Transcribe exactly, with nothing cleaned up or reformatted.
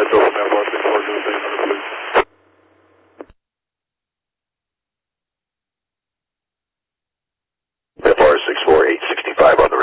Metro from F R six four two six hundred, please. F R six four eight sixty-five on